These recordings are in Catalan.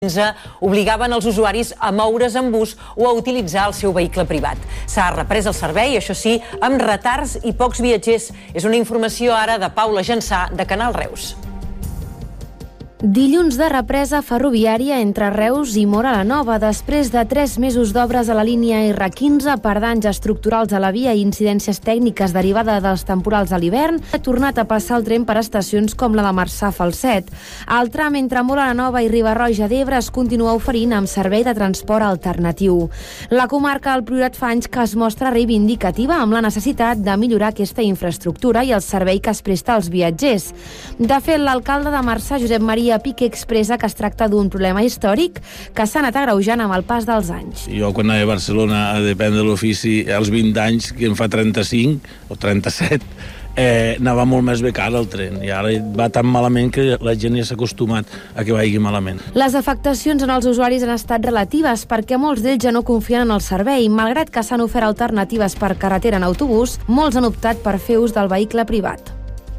obligaven els usuaris a moure's en bus o a utilitzar el seu vehicle privat. S'ha reprès el servei, això sí, amb retards i pocs viatgers. És una informació ara de Paula Jansà, de Canal Reus. Dilluns de represa ferroviària entre Reus i Móra la Nova. Després de 3 mesos d'obres a la línia R15 per danys estructurals a la via i incidències tècniques derivada dels temporals de l'hivern, ha tornat a passar el tren per estacions com la de Marçà-Falset. El tram entre Móra la Nova i Riba-roja d'Ebre es continua oferint amb servei de transport alternatiu. La comarca del Priorat fa anys que es mostra reivindicativa amb la necessitat de millorar aquesta infraestructura i el servei que es presta als viatgers. De fet, l'alcalde de Marçà, Josep Maria Piqué, expressa que es tracta d'un problema històric que s'ha anat agreujant amb el pas dels anys. Jo quan anava a Barcelona a dependre de l'ofici als 20 anys, que em fa 35 o 37, anava molt més bé car el tren i ara va tan malament que la gent ja s'ha acostumat a que vagi malament. Les afectacions en els usuaris han estat relatives perquè molts d'ells ja no confien en el servei. Malgrat que s'han ofert alternatives per carretera en autobús, molts han optat per fer ús del vehicle privat.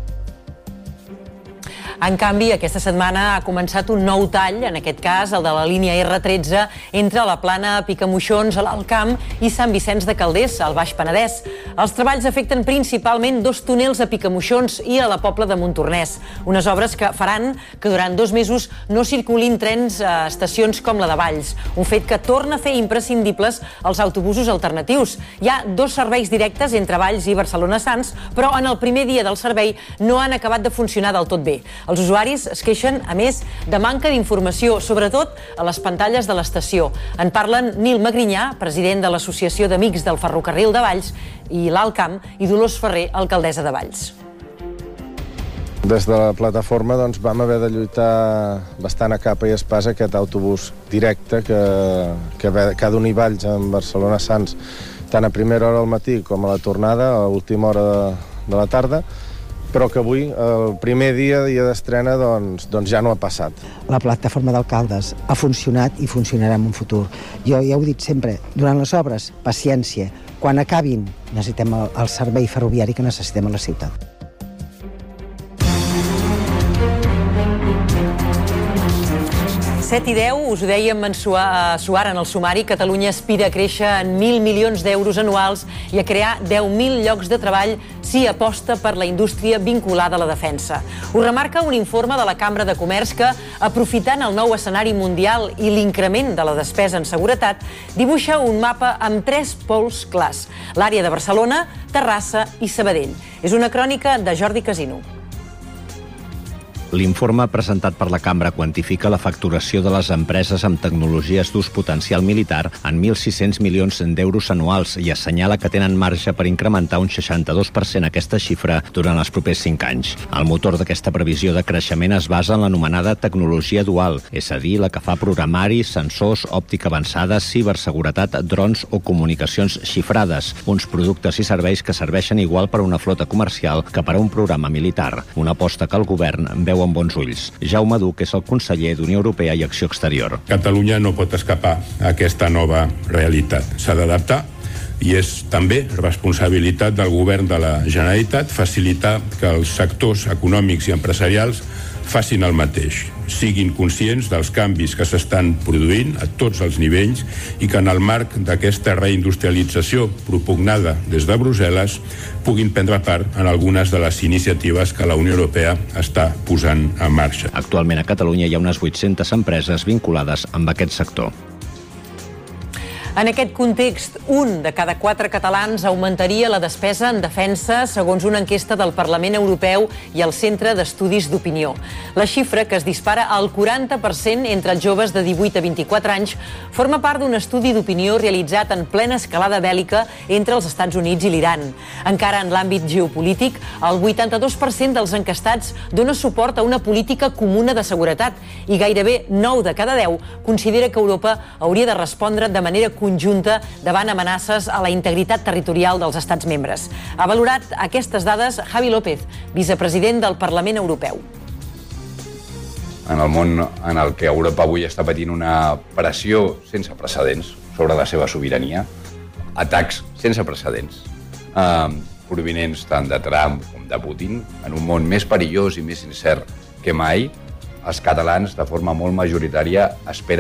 En canvi, aquesta setmana ha començat un nou tall, en aquest cas el de la línia R13, entre la Plana Picamoixons, a l'Alt Camp, i Sant Vicenç de Calders, al Baix Penedès. Els treballs afecten principalment 2 túnels a Picamoixons i a la Pobla de Montornès. Unes obres que faran que durant 2 mesos no circulin trens a estacions com la de Valls, un fet que torna a fer imprescindibles els autobusos alternatius. Hi ha 2 serveis directes entre Valls i Barcelona-Sants, però en el primer dia del servei no han acabat de funcionar del tot bé. Els usuaris es queixen, a més, de manca d'informació, sobretot a les pantalles de l'estació. En parlen Nil Magrinyà, president de l'Associació d'Amics del Ferrocarril de Valls i l'Alt Camp, i Dolors Ferrer, alcaldessa de Valls. Des de la plataforma vam haver de lluitar bastant a capa i espasa aquest autobús directe que ha d'unir Valls amb Barcelona-Sants tant a primera hora del matí com a la tornada, a l'última hora de la tarda, però que avui, el primer dia d'estrena, ja no ha passat. La plataforma d'alcaldes ha funcionat i funcionarà en un futur. Jo ja ho he dit sempre, durant les obres, paciència. Quan acabin, necessitem el servei ferroviari que necessitem a la ciutat. 7 i 10, us ho dèiem Suar en el sumari, Catalunya aspira a créixer en 1.000 milions d'euros anuals i a crear 10.000 llocs de treball si aposta per la indústria vinculada a la defensa. Ho remarca un informe de la Cambra de Comerç que, aprofitant el nou escenari mundial i l'increment de la despesa en seguretat, dibuixa un mapa amb 3 pols clars: l'àrea de Barcelona, Terrassa i Sabadell. És una crònica de Jordi Casino. L'informe presentat per la Cambra quantifica la facturació de les empreses amb tecnologies d'ús potencial militar en 1.600 milions d'euros anuals i assenyala que tenen marge per incrementar un 62% aquesta xifra durant els propers 5 anys. El motor d'aquesta previsió de creixement es basa en l'anomenada tecnologia dual, és a dir, la que fa programari, sensors, òptica avançada, ciberseguretat, drons o comunicacions xifrades, uns productes i serveis que serveixen igual per a una flota comercial que per a un programa militar, una aposta que el govern veu amb bons ulls. Jaume Duch és el conseller d'Unió Europea i Acció Exterior. Catalunya no pot escapar a aquesta nova realitat. S'ha d'adaptar i és també responsabilitat del govern de la Generalitat facilitar que els sectors econòmics i empresarials facin el mateix, siguin conscients dels canvis que s'estan produint a tots els nivells i que en el marc d'aquesta reindustrialització propugnada des de Brussel·les puguin prendre part en algunes de les iniciatives que la Unió Europea està posant en marxa. Actualment a Catalunya hi ha unes 800 empreses vinculades amb aquest sector. En aquest context, 1 de cada 4 catalans augmentaria la despesa en defensa, segons una enquesta del Parlament Europeu i el Centre d'Estudis d'Opinió. La xifra, que es dispara al 40% entre els joves de 18 a 24 anys, forma part d'un estudi d'opinió realitzat en plena escalada bèl·lica entre els Estats Units i l'Iran. Encara en l'àmbit geopolític, el 82% dels encastats dona suport a una política comuna de seguretat i gairebé 9 de cada 10 considera que Europa hauria de respondre de manera conjunta davant amenaces a la integritat territorial dels estats membres. Ha valorat aquestes dades Javi López, vicepresident del Parlament Europeu. En el món en el que Europa avui està patint una pressió sense precedents sobre la seva sobirania, atacs sense precedents, provinents tant de Trump com de Putin, en un món més perillós i més incert que mai, els catalans, de forma molt majoritària, esperen